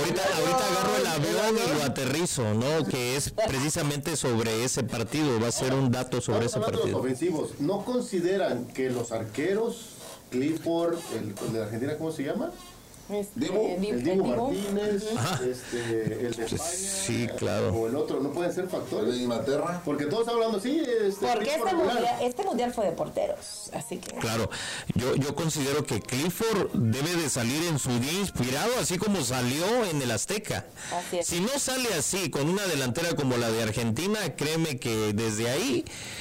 ahorita agarro el avión y lo aterrizo, ¿no? Que es precisamente sobre ese partido, va a ser un dato sobre ese partido. Los ofensivos, ¿no consideran que los arqueros, Clifford, el de Argentina, ¿cómo se llama? El Dibu Martínez, el de España, sí, claro, o el otro, no pueden ser factores de Inglaterra, porque todos están hablando porque este mundial fue de porteros, así que claro, yo considero que Clifford debe de salir en su día inspirado, así como salió en el Azteca. Así es. Si no sale así con una delantera como la de Argentina, créeme que desde ahí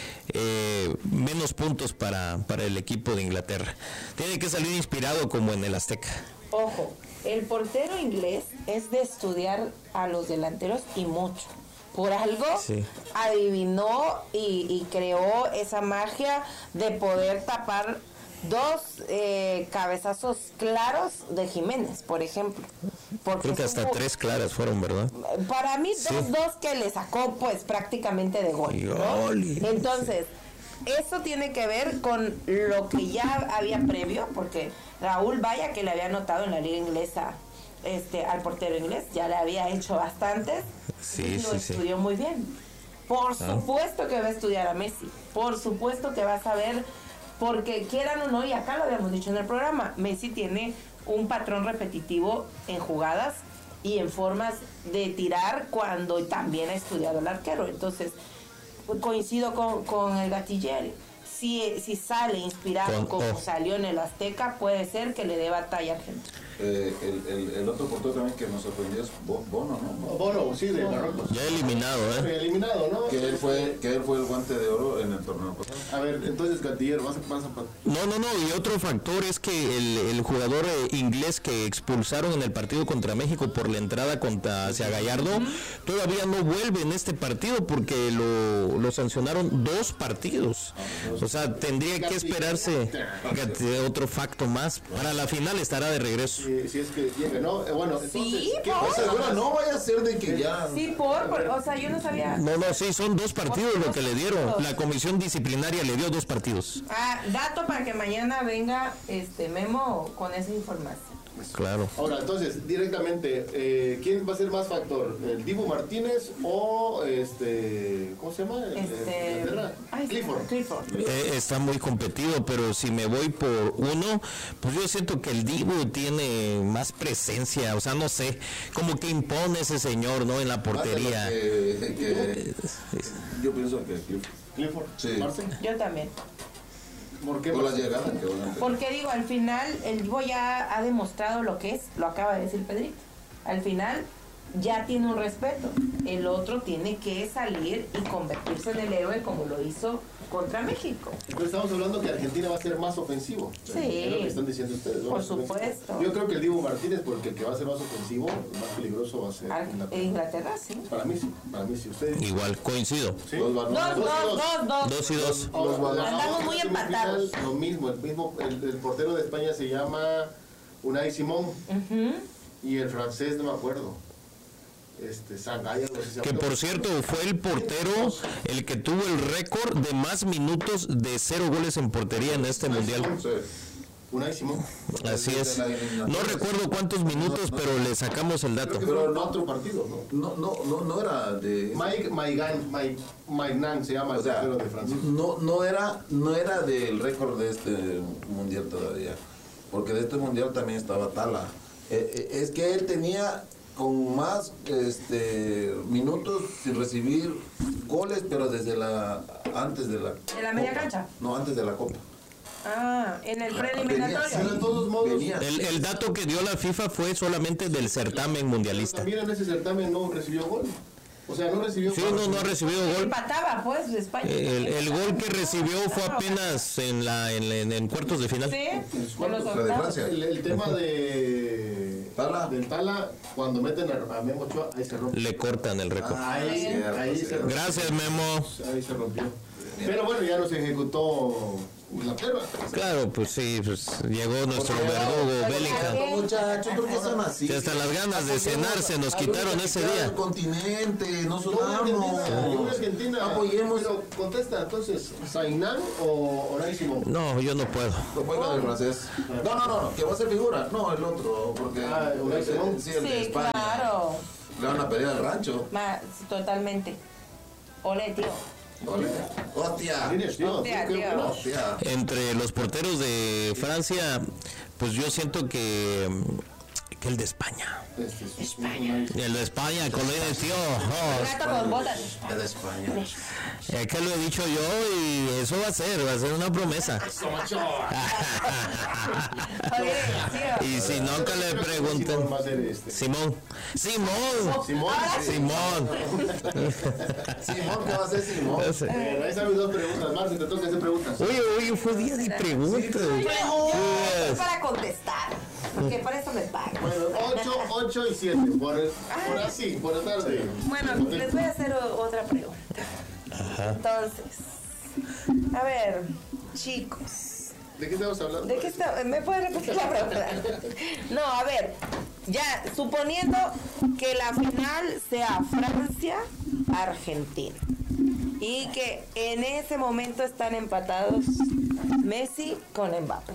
menos puntos para el equipo de Inglaterra. Tiene que salir inspirado como en el Azteca. Ojo, el portero inglés es de estudiar a los delanteros y mucho. Por algo adivinó y creó esa magia de poder tapar dos cabezazos claros de Jiménez, por ejemplo. Porque creo que hasta 3 claras fueron, ¿verdad? Para mí, dos que le sacó pues prácticamente de gol, ¿no? Entonces, eso tiene que ver con lo que ya había previo, porque Raúl, vaya que le había anotado en la liga inglesa al portero inglés, ya le había hecho bastantes, lo estudió muy bien. Por supuesto que va a estudiar a Messi, por supuesto que va a saber, porque quieran o no, y acá lo habíamos dicho en el programa, Messi tiene un patrón repetitivo en jugadas y en formas de tirar cuando también ha estudiado el arquero. Entonces, coincido con el Gatillere. Si sale inspirado como salió en el Azteca, puede ser que le dé batalla a Argentina. El otro portero también que nos sorprendió es Bono, ¿no? Bono, sí, de Marruecos. Ya eliminado, Eliminado, ¿no? Que él fue el guante de oro en el torneo pasado. A ver, entonces, Gatillero, vas a No, y otro factor es que el jugador inglés que expulsaron en el partido contra México por la entrada hacia Gallardo, todavía no vuelve en este partido porque lo sancionaron 2 partidos. O sea, tendría que esperarse otro facto más. Para la final estará de regreso. Si es que llega, ¿no? Bueno, entonces, ¿qué pasa? No vaya a ser de que ya... Sí, o sea, yo no sabía. No, sí, son 2 partidos lo que le dieron. La comisión disciplinaria le dio 2 partidos. Dato para que mañana venga Memo con esa información. Claro. Ahora, entonces, directamente, ¿quién va a ser más factor? ¿El Dibu Martínez o ¿cómo se llama? Clifford. Está muy competido, pero si me voy por uno, pues yo siento que el Dibu tiene más presencia, o sea, no sé, como que impone ese señor, ¿no? En la portería. Yo pienso que Clifford. Sí. Yo también. ¿Por qué? Por la llegada que van a hacer. Porque digo, al final el Divo ya ha demostrado lo que es, lo acaba de decir Pedrito. Al final ya tiene un respeto. El otro tiene que salir y convertirse en el héroe como lo hizo contra México. Entonces estamos hablando que Argentina va a ser más ofensivo. Sí. Es lo que están diciendo ustedes, ¿no? Por supuesto. Yo creo que el Dibu Martínez, porque el que va a ser más ofensivo, más peligroso va a ser Inglaterra, sí. Para mí sí. Ustedes. Igual, coincido. ¿Sí? 2 y 2. Andamos muy empatados. Lo mismo, el portero de España se llama Unai Simón. Y el francés no me acuerdo. Sangaya, no sé si que por cierto fue el portero el que tuvo el récord de más minutos de 0 goles en portería en este mundial. Unai Simón. Así es. No recuerdo cuántos minutos, pero le sacamos el dato. Pero en otro partido, no era de... Mike Maignan se llama, el portero de Francia. No era del récord de este mundial todavía, porque de este mundial también estaba Tala. Es que él tenía con más minutos sin recibir goles, pero antes de la media cancha. No, antes de la Copa. En el preeliminatorio. De todos modos, el dato que dio la FIFA fue solamente del certamen mundialista. También en ese certamen no recibió gol. O sea, no recibió gol. Sí, no ha recibido gol. Empataba, pues, de España. El gol que recibió fue apenas en cuartos de final. Sí, de Francia. El tema del Tala, cuando meten a Memo Ochoa, ahí se rompe. Le cortan el récord. Ahí se rompió. Gracias, Memo. Ahí se rompió. Pero bueno, ya no se ejecutó Inglaterra. Claro, pues sí, pues llegó nuestro verdugo Bellingham. Muchachos, ¿por qué son así? Si hasta las ganas de cenar se nos quitaron ese día. El continente, no Yo sonamos. Argentina. Apoyemos. Pero contesta, entonces, ¿Sainán o Unai Simón? No, yo no puedo. Lo puedo con el francés. No, que va a ser figura. No, el otro, porque. Unai Simón. Sí, el de España. Claro. Le van a pelear al rancho. Totalmente. Ole, tío. Ole. Hostia. ¿Tienes, tío? Hostia, tío. Hostia. Entre los porteros de Francia, pues yo siento que el de España. España. El de España, con el tío. Gato con botas. Es de España. Que lo he dicho yo y eso va a ser una promesa. Oye, tío. Y si no, que le pregunten. Simón. Simón, ¿qué va a ser Simón? Ahí saben dos preguntas. Marce, te toca hacer preguntas. Oye, fue día de preguntas. Es para contestar. Porque para eso me pagan. Bueno, 8 y 7. Por la tarde. Bueno, les voy a hacer otra pregunta. Entonces, a ver, chicos. ¿De qué estamos hablando? ¿De qué ¿Me puedes repetir la pregunta? No, a ver, ya, suponiendo que la final sea Francia-Argentina y que en ese momento están empatados Messi con Mbappé.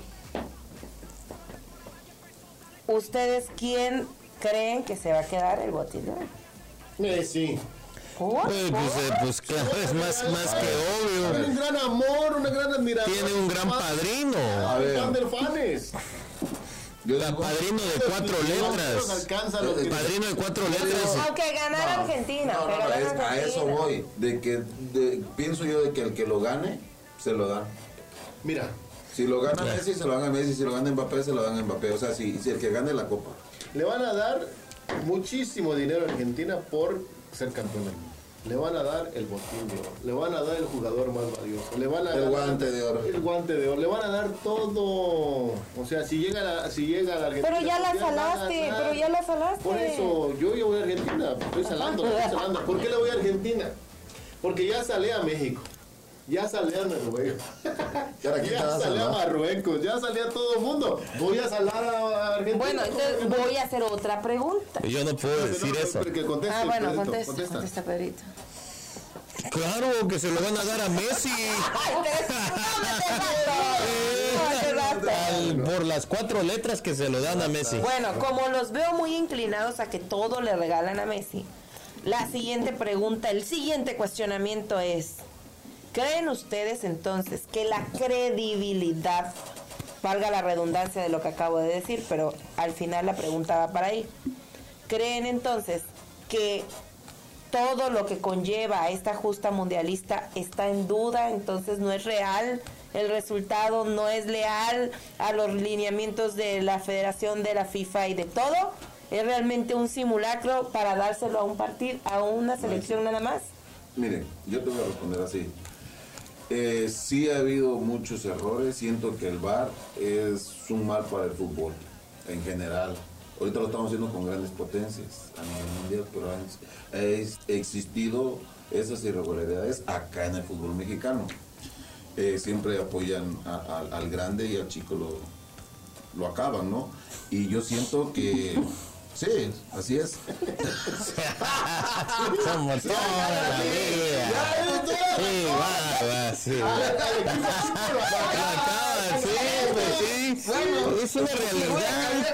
¿Ustedes quién creen que se va a quedar el botín? Messi. Pues claro, es más que Tiene obvio. un gran amor, una gran admiración. Tiene un gran padrino. A ver. Fanes. Padrino de 4 letras. Padrino de 4 letras. Aunque ganara Argentina. No, pero gana a eso Argentina. voy. Pienso yo de que el que lo gane, se lo da. Mira. Si lo gana Messi, se lo dan a Messi. Si lo gana Mbappé, se lo dan a Mbappé. O sea, si el que gane la copa. Le van a dar muchísimo dinero a Argentina por ser campeón del mundo. Le van a dar el botín de oro. Le van a dar el jugador más valioso. Le van a El dar guante de oro. El guante de oro. Le van a dar todo. O sea, si llega la Argentina. Pero ya la va a salaste, ganar. pero ya la salaste. Por eso, yo voy a Argentina. Estoy salando. ¿Por qué le voy a Argentina? Porque ya salé a México. Ya salí a Noruega. Ya salí a Marruecos. Ya salí a todo el mundo. Voy a salar a Argentina. Bueno, entonces voy a hacer otra pregunta. Yo no puedo decir eso. Bueno, contesta, Pedrito. Claro que se lo van a dar a Messi. Por las 4 letras que se lo dan a Messi. Bueno, como los veo muy inclinados a que todo le regalan a Messi, la siguiente pregunta, el siguiente cuestionamiento es: ¿creen ustedes entonces que la credibilidad, valga la redundancia de lo que acabo de decir, pero al final la pregunta va para ahí, ¿creen entonces que todo lo que conlleva a esta justa mundialista está en duda, entonces no es real el resultado, no es leal a los lineamientos de la Federación, de la FIFA y de todo? ¿Es realmente un simulacro para dárselo a un partido, a una selección nada más? Miren, yo te voy a responder así. Sí ha habido muchos errores. Siento que el VAR es un mal para el fútbol en general. Ahorita lo estamos haciendo con grandes potencias a nivel mundial, pero han existido esas irregularidades acá en el fútbol mexicano. Siempre apoyan al grande y al chico lo acaban, ¿no? Y yo siento que sí, así es. Como toda la vida. Sí, va, sí. Sí, es una realidad.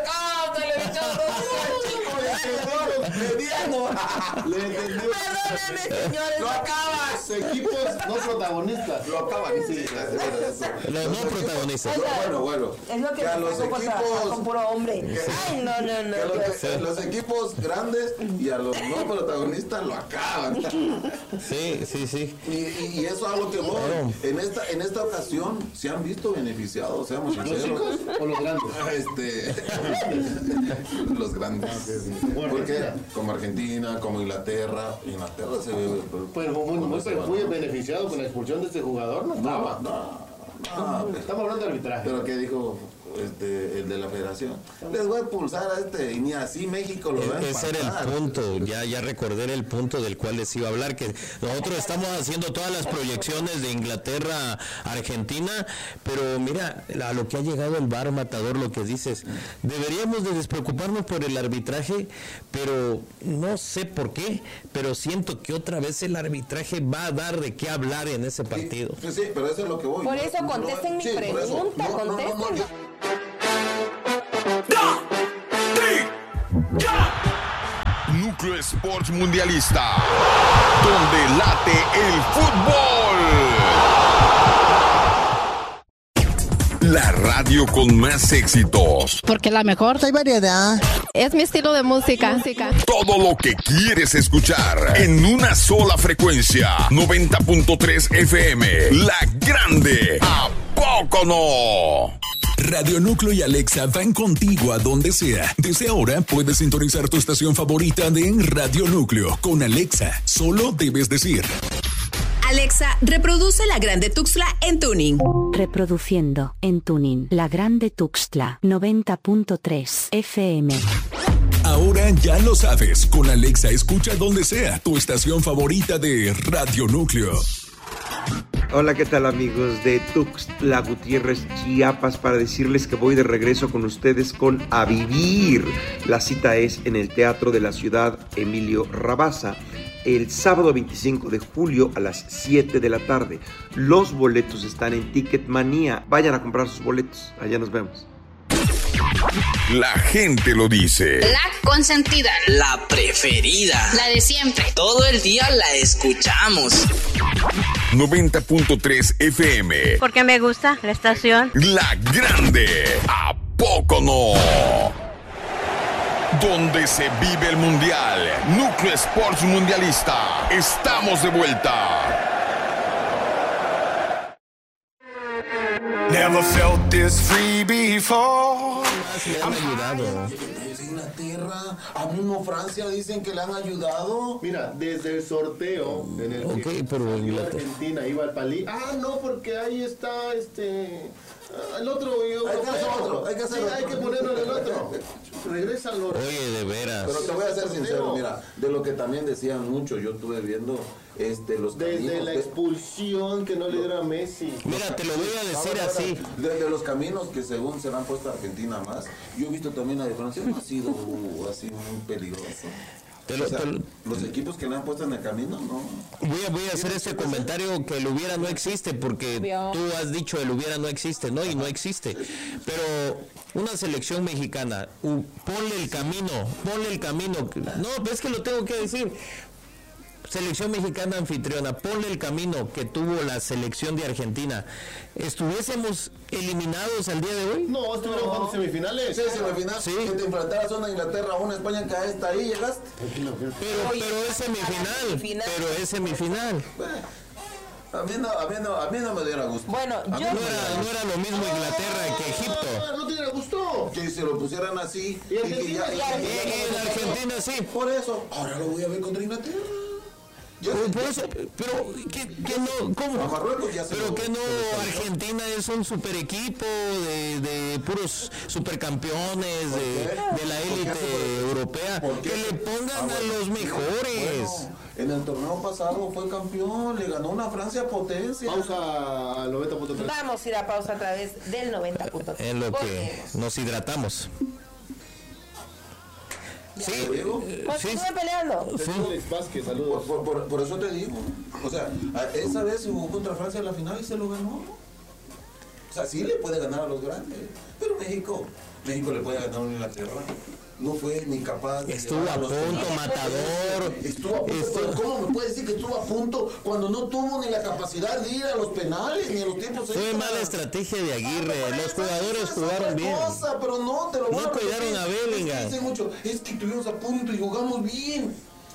Perdónenme, señores. Lo acabas. Equipos no protagonistas. Lo acaban. Sí, Los no protagonistas. Bueno. Es lo que a los equipos con puro hombre. Ay, no. Los equipos grandes y a los no protagonistas lo acaban. Sí. Y eso es algo que voy. En esta ocasión se han visto beneficiados, seamos sinceros. ¿Los chicos o los grandes? Los grandes. Porque como Argentina, como Inglaterra se ve. Pues muy beneficiado con la expulsión de este jugador, no estaba. No, estamos hablando de arbitraje. Pero ¿qué dijo el de la federación. Les voy a expulsar a este, y ni así México lo va a Ese era el punto, ya recordé el punto del cual les iba a hablar, que nosotros estamos haciendo todas las proyecciones de Inglaterra, Argentina, pero mira, a lo que ha llegado el VAR, Matador, lo que dices, deberíamos de despreocuparnos por el arbitraje, pero no sé por qué, pero siento que otra vez el arbitraje va a dar de qué hablar en ese partido. Sí, pero eso es lo que voy. Por eso contesten mi pregunta, contesten. Núcleo Sports Mundialista, donde late el fútbol. La radio con más éxitos. Porque la mejor, hay variedad. Es mi estilo de música. Todo lo que quieres escuchar en una sola frecuencia. 90.3 FM. La Grande. ¿A poco no? Radio Núcleo y Alexa van contigo a donde sea. Desde ahora puedes sintonizar tu estación favorita de Radio Núcleo. Con Alexa, solo debes decir: Alexa, reproduce La Grande Tuxtla en tuning. Reproduciendo en tuning La Grande Tuxtla 90.3 FM. Ahora ya lo sabes. Con Alexa escucha donde sea tu estación favorita de Radio Núcleo. Hola, ¿qué tal amigos de Tuxtla Gutiérrez, Chiapas? Para decirles que voy de regreso con ustedes con A Vivir. La cita es en el Teatro de la Ciudad Emilio Rabasa, el sábado 25 de julio a las 7 de la tarde. Los boletos están en Ticketmanía. Vayan a comprar sus boletos. Allá nos vemos. La gente lo dice. La consentida. La preferida. La de siempre. Todo el día la escuchamos. 90.3 FM. Porque me gusta la estación. La Grande. ¿A poco no? Donde se vive el mundial. Núcleo Sports Mundialista. Estamos de vuelta. Never felt this free before. Le han ayudado. Inglaterra, a mismo Francia dicen que le han ayudado. Mira, desde el sorteo en el que pero Argentina iba al palí. No, porque ahí está el otro. Hay que hacer otro. Hay que ponerlo en el otro. Regresan los. Oye, de veras. Pero te voy a ser sincero, mira, de lo que también decían mucho, yo estuve viendo los desde la expulsión que no le dieron a Messi. Mira, te lo voy a decir así. Desde los caminos que según se le han puesto a Argentina más, yo he visto también la de Francia, no ha sido así muy peligroso. Los equipos que le han puesto en el camino, no. Voy a hacer este comentario que el hubiera no existe, porque tú has dicho el hubiera no existe, ¿no? Y no existe. Pero una selección mexicana, ponle el camino. No, es que lo tengo que decir. Selección mexicana anfitriona, ponle el camino que tuvo la selección de Argentina. ¿Estuviésemos eliminados al día de hoy? No, estuvieron jugando semifinales. Sí, semifinales. Sí. Que te enfrentaras a una Inglaterra, a una España que hasta ahí llegaste. Pero es semifinal. Pero es semifinal. A mí no me diera gusto. Bueno, no era lo mismo Inglaterra que Egipto. No tiene gusto. Que se lo pusieran así. Y Argentina, en Argentina sí. Por eso. Ahora lo voy a ver contra Inglaterra. Por eso, pero que no, ¿cómo? Pero que no, Argentina es un super equipo de puros supercampeones de la élite europea, que le pongan a los mejores. Bueno, en el torneo pasado fue campeón, le ganó una Francia potencia. Pausa al 90.3. Vamos a ir a pausa a través del 90.3. En lo que nos hidratamos. Sí, continúa peleando. Vázquez, saludos. Por eso te digo. O sea, esa vez jugó contra Francia en la final y se lo ganó. O sea, sí le puede ganar a los grandes. Pero México le puede ganar a Inglaterra. No fue ni capaz de estuvo a punto, Matador. Estuvo a punto. ¿Cómo me puede decir que estuvo a punto cuando no tuvo ni la capacidad de ir a los penales ni a los tiempos extra? Fue mala estrategia de Aguirre. Los jugadores jugaron bien. Pero no, te lo voy a cuidaron a Bellingham. Dicen mucho, es que estuvimos a punto y jugamos bien.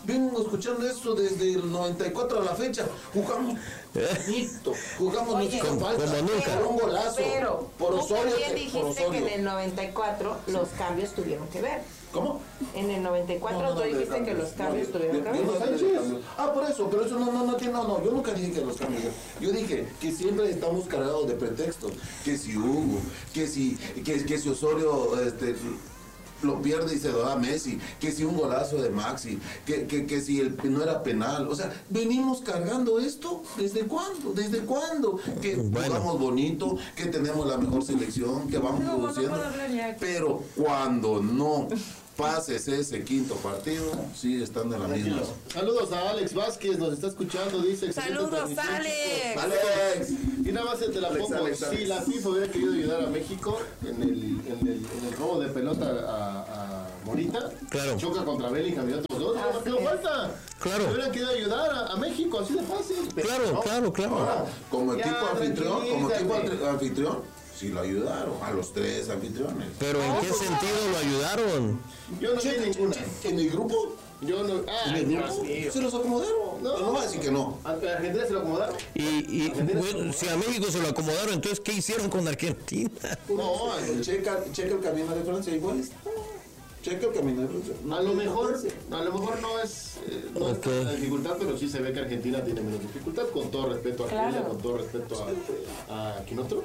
vengo escuchando eso desde el 94 a la fecha. Jugamos bonito, jugamos Oye, como nunca. Por un golazo. Pero por tú Osorio. también dijiste que en el 94 los cambios tuvieron que ver. ¿Cómo? En el 94 tú dijiste que los cambios tuvieron que ver. Por eso, pero eso no, yo nunca dije que los cambios. Yo dije que siempre estamos cargados de pretextos. Que si Hugo, que si Osorio lo pierde y se lo da a Messi, que si un golazo de Maxi, que si no era penal. O sea, venimos cargando esto. ¿Desde cuándo? Que jugamos bonito, que tenemos la mejor selección, que vamos produciendo. Pero cuando no pases ese quinto partido, sí están en la misma. Saludos a Alex Vázquez, nos está escuchando, dice. Saludos, Alex. Y nada más te la pongo. Si la FIFA hubiera querido ayudar a México en el robo de pelota a Morita, claro, choca contra Bellingham y otros dos, no falta. Claro. Hubieran querido ayudar a México, así de fácil. Claro. Ahora, como equipo anfitrión, sí lo ayudaron, a los tres anfitriones. Pero ¿en qué sentido lo ayudaron? Yo no vi ninguna. ¿En el grupo? Yo no. ¿En el grupo? ¿Se los acomodaron? No va a decir que no. ¿A Argentina se lo acomodaron? Y bueno, si a México se lo acomodaron, entonces ¿qué hicieron con Argentina? No, checa el camino de Francia, igual está. Checa el camino de Francia. A lo mejor no es la dificultad, pero sí se ve que Argentina tiene menos dificultad, con todo respeto a Argelia, con todo respeto a ¿quién otro?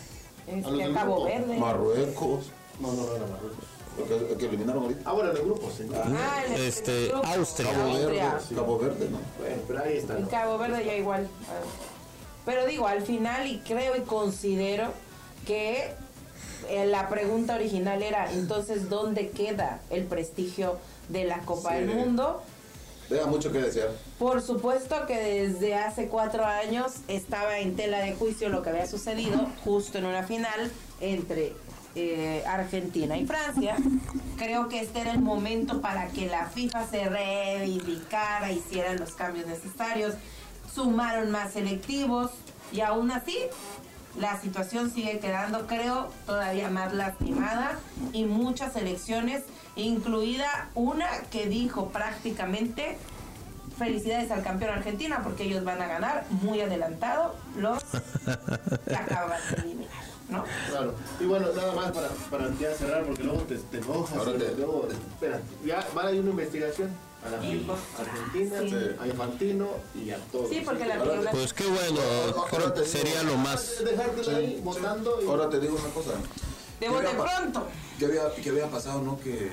A Cabo Verde. Marruecos. No era Marruecos. Que eliminaron ahorita. Bueno, en el grupo, sí. Austria. Cabo Verde, ¿no? Bueno, pero ahí está. En Cabo Verde ya igual. Pero digo, al final, y creo y considero que la pregunta original era, entonces, ¿dónde queda el prestigio de la Copa del Mundo? Deja mucho que desear. Por supuesto que desde hace 4 años estaba en tela de juicio lo que había sucedido justo en una final entre Argentina y Francia. Creo que este era el momento para que la FIFA se reivindicara, hiciera los cambios necesarios, sumaron más selectivos y aún así la situación sigue quedando, creo, todavía más lastimada y muchas selecciones, incluida una que dijo prácticamente felicidades al campeón Argentina porque ellos van a ganar muy adelantado los que acaban de eliminar, ¿no? Claro. Y bueno, nada más para ya cerrar porque luego te enojas. Luego, espera, ya va a ir una investigación a la FIFA, Argentina, a Infantino y a todos. Sí, porque la película... Pues qué bueno, creo que sería lo más... Dejártela ahí votando. Ahora te digo una cosa. De bote pronto. ¿Qué había pasado, no? Que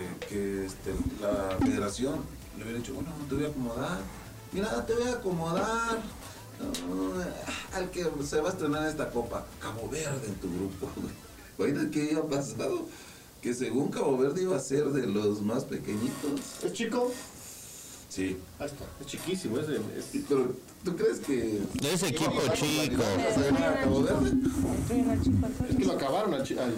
la federación le hubiera dicho, bueno, te voy a acomodar. Mira, te voy a acomodar al que se va a estrenar esta copa. Cabo Verde en tu grupo. Oiga, ¿qué había pasado? Que según Cabo Verde iba a ser de los más pequeñitos. ¿Es chico? Sí. Ahí está. Es chiquísimo. Pero, ¿tú crees que...? Es equipo chico. Cabo Verde? Es que lo acabaron al chico.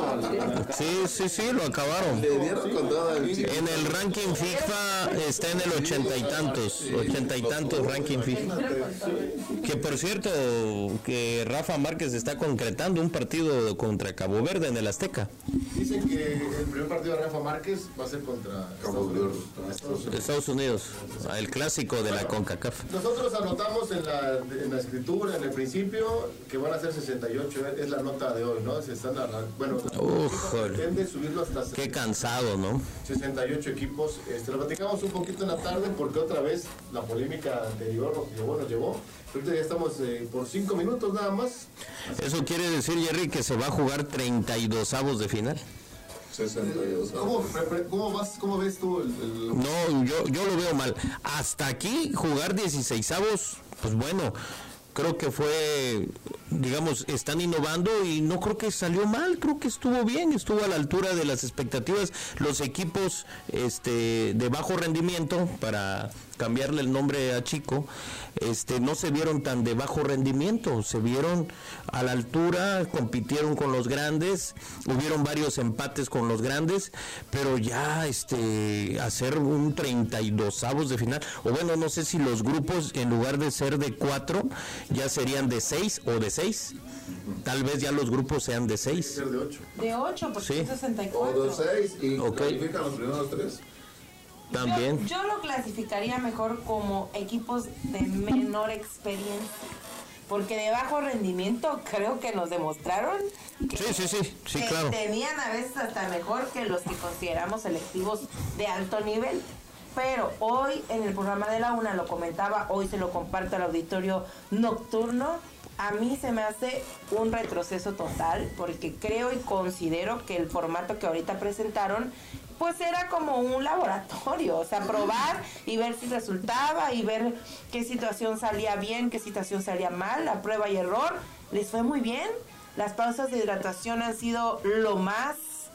Sí, lo acabaron. Le dieron con todo el chico. En el ranking FIFA está en el 80 y tantos ranking FIFA. Que por cierto, que Rafa Márquez está concretando un partido contra Cabo Verde en el Azteca. Dicen que el primer partido de Rafa Márquez va a ser contra Estados Unidos, el clásico de la CONCACAF. Nosotros anotamos en la escritura, en el principio, que van a ser 68, es la nota de hoy, ¿no? Se están pretende subirlo hasta qué cansado, ¿no? 68 equipos. Lo platicamos un poquito en la tarde porque otra vez la polémica anterior nos llevó. Ahorita ya estamos por 5 minutos nada más. Eso quiere decir, Jerry, que se va a jugar 32avos de final. 62. ¿Cómo ves tú No, yo lo veo mal. Hasta aquí jugar 16avos, pues bueno, creo que fue, digamos, están innovando y no creo que salió mal, creo que estuvo bien, estuvo a la altura de las expectativas. Los equipos de bajo rendimiento, para cambiarle el nombre a Chico, no se vieron tan de bajo rendimiento, se vieron a la altura, compitieron con los grandes, hubieron varios empates con los grandes, pero ya hacer un 32avos de final, o bueno, no sé si los grupos en lugar de ser de 4 ya serían de 6 o de 6. Tal vez ya los grupos sean de 6. De 8. De 8, porque sí. es 64. O de 6 y califican los primeros 3. También. Yo lo clasificaría mejor como equipos de menor experiencia. Porque de bajo rendimiento creo que nos demostraron que, sí, que claro. tenían a veces hasta mejor que los que consideramos selectivos de alto nivel. Pero hoy en el programa de la una lo comentaba, hoy se lo comparto al auditorio nocturno. A mí se me hace un retroceso total porque creo y considero que el formato que ahorita presentaron pues era como un laboratorio, o sea, probar y ver si resultaba y ver qué situación salía bien, qué situación salía mal, la prueba y error. Les fue muy bien. Las pausas de hidratación han sido lo más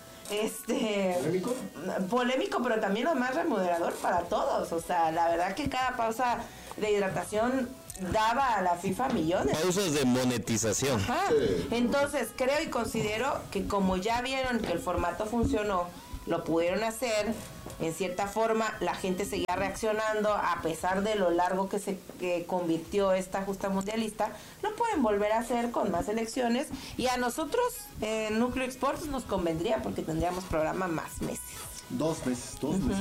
polémico, pero también lo más remunerador para todos. O sea, la verdad que cada pausa de hidratación daba a la FIFA millones. Pausas de monetización. Ajá. Sí. Entonces, creo y considero que como ya vieron que el formato funcionó, lo pudieron hacer, en cierta forma la gente seguía reaccionando a pesar de lo largo que se convirtió esta justa mundialista, lo pueden volver a hacer con más elecciones y a nosotros en Núcleo Exports nos convendría porque tendríamos programa más meses. 2 meses.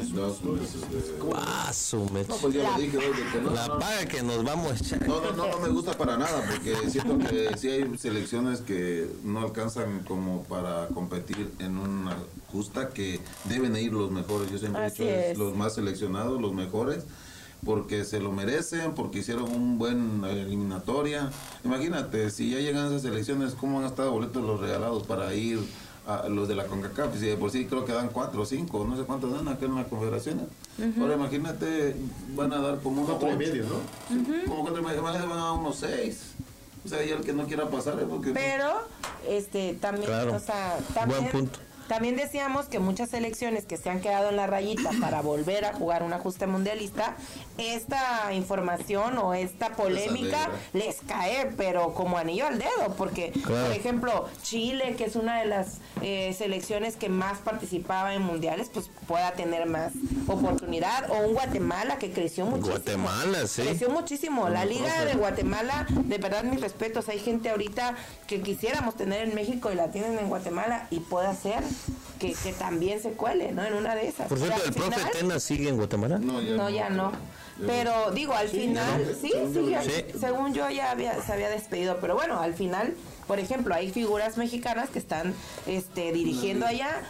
No, pues ya lo dije hoy de que no. La paga que nos vamos a echar. No me gusta para nada, porque siento que sí hay selecciones que no alcanzan como para competir en una justa, que deben ir los mejores. Yo siempre he dicho, los más seleccionados, los mejores, porque se lo merecen, porque hicieron un buen eliminatoria. Imagínate, si ya llegan esas selecciones, ¿cómo han estado boletos los regalados para ir a los de la CONCACAF? Si de por sí creo que dan 4 o 5, no sé cuántos dan acá en la Confederación. Ahora imagínate, van a dar como 4 y medio, ¿no? Sí, como 4 y medio, van a dar unos 6. O sea, ya el que no quiera pasar es porque... Pero, también, claro. O sea, también... Buen punto. También decíamos que muchas selecciones que se han quedado en la rayita para volver a jugar una justa mundialista, esta información o esta polémica les cae, pero como anillo al dedo, porque, claro, por ejemplo, Chile, que es una de las selecciones que más participaba en mundiales, pues pueda tener más oportunidad, o un Guatemala que creció muchísimo. Guatemala, sí. Creció muchísimo. La Liga de Guatemala, de verdad, mis respetos. Hay gente ahorita que quisiéramos tener en México y la tienen en Guatemala y puede hacer que también se cuele, ¿no? En una de esas. Por cierto, ¿el profe Tena sigue en Guatemala? No, ya no. Pero digo, al final, sí, según yo ya se había despedido, pero bueno, al final, por ejemplo, hay figuras mexicanas que están dirigiendo allá,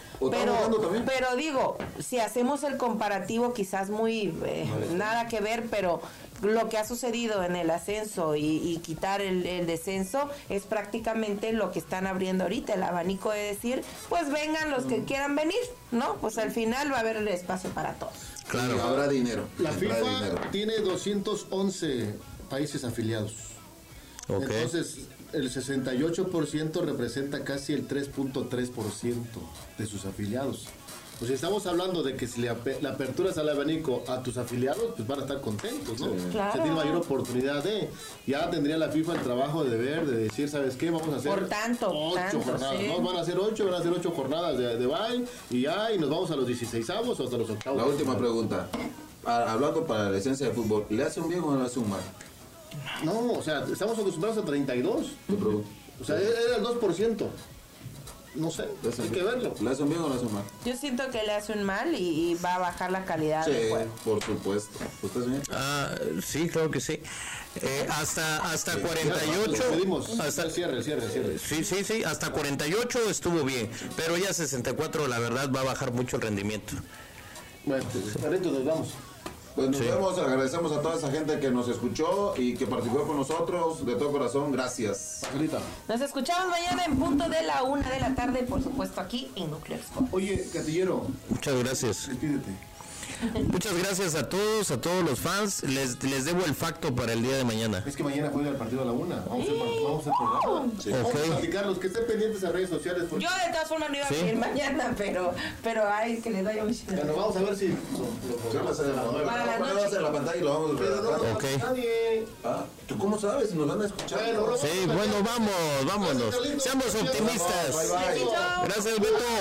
pero digo, si hacemos el comparativo, quizás muy nada que ver, pero lo que ha sucedido en el ascenso y quitar el descenso es prácticamente lo que están abriendo ahorita, el abanico de decir, pues vengan los que quieran venir, ¿no? Pues al final va a haber el espacio para todos. Claro, habrá dinero. La FIFA tiene 211 países afiliados. Okay. Entonces, el 68% representa casi el 3.3% de sus afiliados. Pues si estamos hablando de que si la apertura es al abanico a tus afiliados, pues van a estar contentos, ¿no? Sí. Claro. Se tiene mayor oportunidad ya tendría la FIFA el trabajo de deber, de decir, ¿sabes qué? Vamos a hacer 8 jornadas, sí. ¿no? Van a hacer 8 jornadas de bye y nos vamos a los 16avos o hasta los 8avos. La última pregunta. Hablando para la esencia del fútbol, ¿le hace un bien o no le hace un mal? No, o sea, estamos acostumbrados a 32. O sea, era el 2%. No sé, hay que verlo. ¿Le hace un bien o le hace un mal? Yo siento que le hace un mal y va a bajar la calidad del juego. Por supuesto. ¿Usted, señor? Sí, creo que sí. Hasta 48. Hasta el cierre. Sí, hasta 48 estuvo bien, pero ya 64 la verdad va a bajar mucho el rendimiento. Bueno, ahorita nos vamos. Pues nos vemos, agradecemos a toda esa gente que nos escuchó y que participó con nosotros, de todo corazón, gracias. Nos escuchamos mañana en punto de la 1 de la tarde, por supuesto aquí en Núcleo Expo. Oye, Gatillero. Muchas gracias. Despídete. Muchas gracias a todos los fans. Les debo el facto para el día de mañana. Es que mañana juega el partido a la 1. Vamos a hacer programa. Sí. Vamos a platicarlos, que estén pendientes a redes sociales. Yo de todas formas no iba a venir mañana, pero hay que le doy a mi chica. Bueno, vamos a ver si para la noche. Vamos a la pantalla y lo vamos a ver. Ok. ¿Tú cómo sabes si nos van a escuchar? Sí, bueno, vámonos. Seamos optimistas. Bye. Gracias, Beto.